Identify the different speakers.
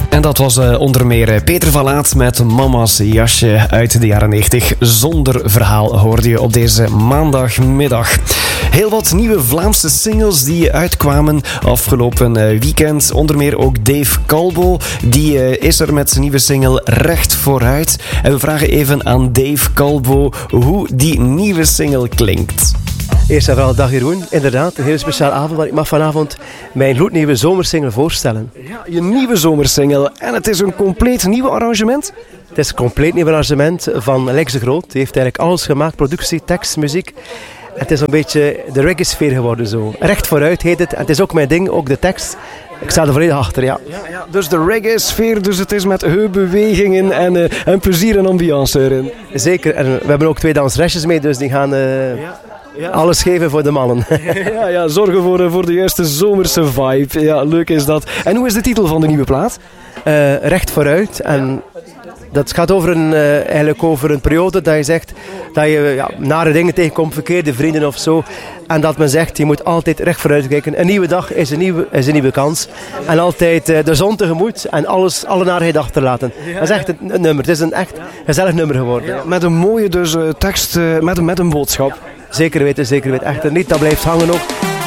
Speaker 1: En dat was onder meer Peter van Laat met Mama's jasje uit de jaren 90. Zonder verhaal hoorde je op deze maandagmiddag. Heel wat nieuwe Vlaamse singles die uitkwamen afgelopen weekend. Onder meer ook Dave Calvo. Die is er met zijn nieuwe single Recht Vooruit. En we vragen even aan Dave Calvo hoe die nieuwe single klinkt.
Speaker 2: Eerst en vooral dag Jeroen. Inderdaad, een hele speciale avond, maar ik mag vanavond mijn gloednieuwe zomersingle voorstellen.
Speaker 1: Ja, je nieuwe zomersingle. En het is een compleet nieuw arrangement?
Speaker 2: Het is een compleet nieuw arrangement van Lex de Groot. Die heeft eigenlijk alles gemaakt, productie, tekst, muziek. Het is een beetje de reggae-sfeer geworden zo. Recht vooruit heet het. En het is ook mijn ding, ook de tekst. Ik sta er volledig achter, ja.
Speaker 1: Ja, dus de reggae-sfeer, dus het is met heupbewegingen en plezier en ambiance erin.
Speaker 2: Zeker, en we hebben ook 2 dansresjes mee, dus die gaan alles geven voor de mannen.
Speaker 1: Ja, zorgen voor de juiste zomerse vibe. Ja, leuk is dat. En hoe is de titel van de nieuwe plaat?
Speaker 2: Recht vooruit. En dat gaat eigenlijk over een periode dat je zegt dat je nare dingen tegenkomt, verkeerde vrienden of zo. En dat men zegt, je moet altijd recht vooruit kijken. Een nieuwe dag is een nieuwe kans. En altijd de zon tegemoet en alle narigheid achterlaten. Dat is echt een nummer. Het is een echt gezellig nummer geworden.
Speaker 1: Ja, met een mooie tekst, met een boodschap.
Speaker 2: Zeker weten. Echt een lied dat blijft hangen ook.